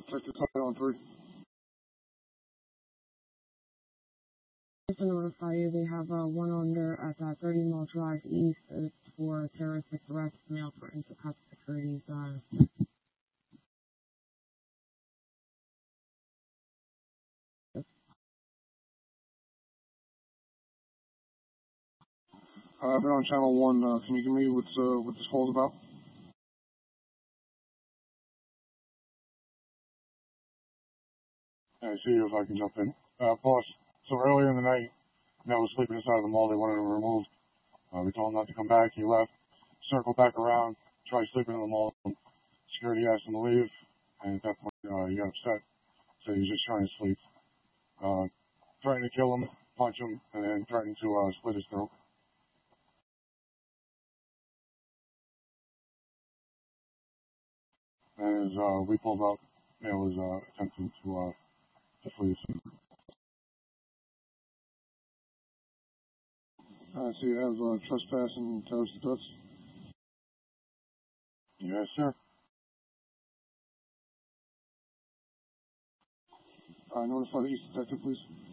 Check the title on 3. To notify you, they have one under at 30 Mall Drive East. It's for terroristic threats, male threatened to cut securities. I've been on channel 1. Can you give me what this call's about? I see if I can jump in. Boss, so earlier in the night, Mel was sleeping inside of the mall. They wanted him removed. We told him not to come back. He left, circled back around, tried sleeping in the mall. Security asked him to leave, and at that point, he got upset. So he was just trying to sleep. Threatened to kill him, punch him, and then threatened to split his throat. And as we pulled up, Mel was attempting to flee the scene. I see you have trespass and terroristic threats. Yes, sir. Notify the East Detective, please.